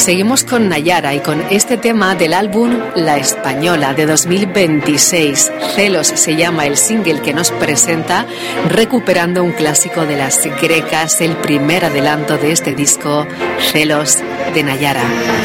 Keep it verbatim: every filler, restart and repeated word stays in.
Seguimos con Nayara y con este tema del álbum La Española de dos mil veintiséis. Celos se llama el single que nos presenta, recuperando un clásico de las grecas, el primer adelanto de este disco, Celos de Nayara.